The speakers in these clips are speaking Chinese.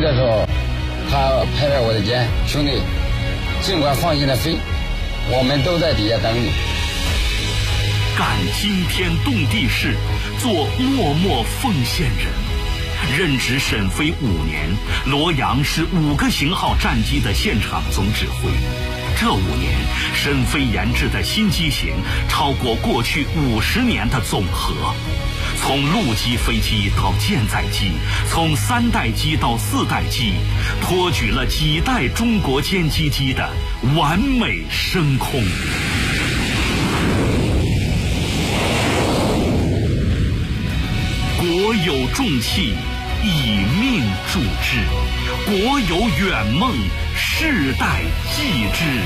的时候，他拍拍我的肩，兄弟，尽管放心的飞，我们都在底下等你。 干惊天动地事，做默默奉献人。任职沈飞5年，罗阳是5个型号战机的现场总指挥。这5年，沈飞研制的新机型超过过去50年的总和。从陆基飞机到舰载机，从3代机到4代机，托举了几代中国歼击机的完美升空。国有重器，以命铸之；国有远梦，世代继之。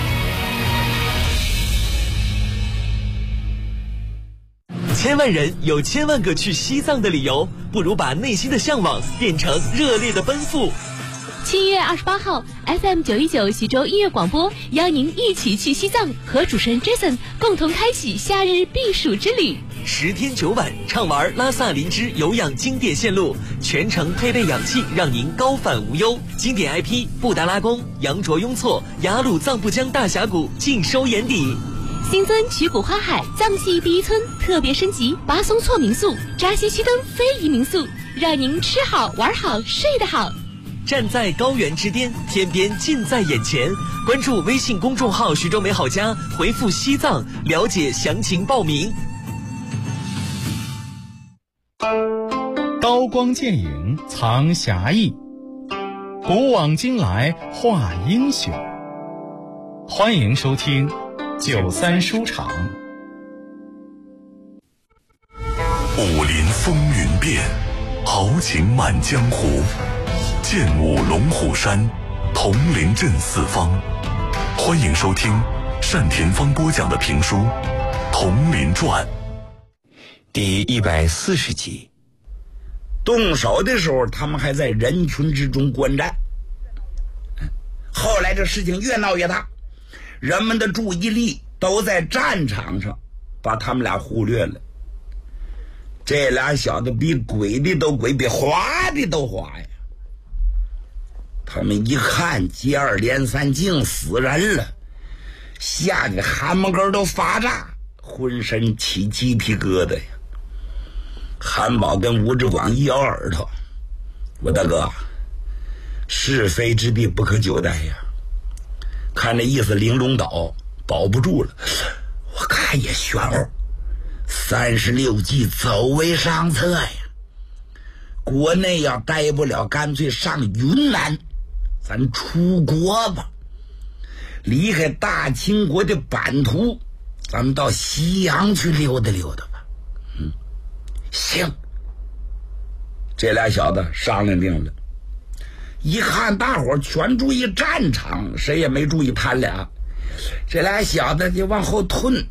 千万人有千万个去西藏的理由，不如把内心的向往变成热烈的奔赴。 7月28号 FM 919徐州音乐广播邀您一起去西藏，和主持人 Jason 共同开启夏日避暑之旅。 10天9晚畅玩拉萨林芝有氧经典线路，全程配备氧气，让您高反无忧。经典 IP 布达拉宫、羊卓雍措、雅鲁藏布江大峡谷尽收眼底。 新增曲谷花海藏系第一村特别升级巴松措民宿、扎西须登非遗民宿，让您吃好玩好睡得好。 站在高原之巅，天边近在眼前。关注微信公众号徐州美好家，回复西藏了解详情报名。 刀光剑影藏侠义，古往今来画英雄。欢迎收听93书场。 武林风云变，豪情满江湖。剑舞龙虎山，铜陵镇四方。欢迎收听单田芳播讲的评书《铜陵传》 第140集。 动手的时候，他们还在人群之中观战。后来这事情越闹越大，人们的注意力都在战场上，把他们俩忽略了。这俩小子比鬼的都鬼，比滑的都滑呀！他们一看接二连三竟死人了，吓得汗毛根都发炸，浑身起鸡皮疙瘩呀。韩宝跟吴志广一咬耳朵，我大哥，是非之地不可久待呀，看这意思玲珑岛保不住了。我看也玄乎，36计走为上策呀。国内要待不了，干脆上云南，咱出国吧，离开大清国的版图，咱们到西洋去溜达溜达吧。行，这俩小子商量定了。一看大伙全注意战场，谁也没注意他俩。这俩小子就往后退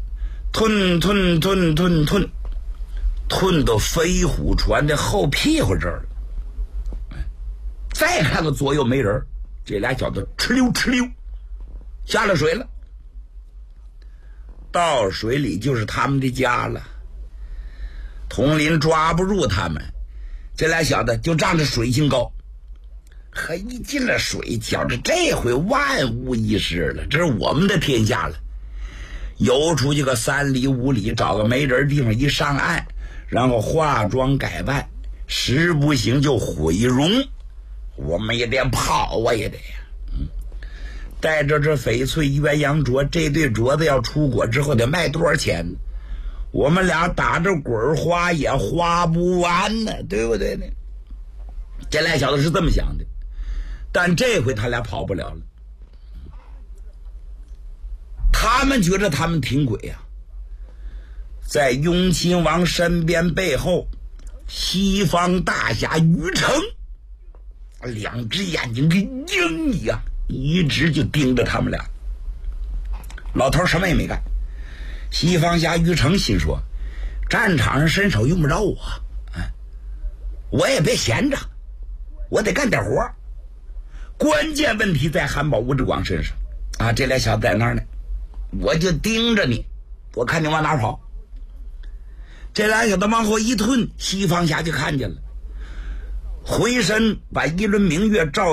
到飞虎船的后屁股这儿了。再看看左右没人，这俩小子哧溜下了水了。到水里就是他们的家了。佟林抓不住他们，这俩小子就仗着水性高，可一进了水，觉着这回万无一失了，这是我们的天下了。游出去个3里5里，找个没人地方一上岸，然后化妆改扮，实不行就毁容，我们也得跑啊，也得呀。带着这翡翠鸳鸯镯，这对镯子要出国之后得卖多少钱呢？我们俩打着滚花也花不完呢，对不对呢？这俩小子是这么想的，但这回他俩跑不了了。他们觉得他们挺鬼呀，在雍亲王身边背后，西方大侠于成2只眼睛跟鹰一样，一直就盯着他们俩。老头什么也没干。西方侠于成心说，战场上伸手用不着我，我也别闲着，我得干点活。关键问题在韩宝吴志广身上啊，这俩小子在那儿呢，我就盯着你，我看你往哪跑。这俩小子往后一退，西方侠就看见了，回身把一轮明月照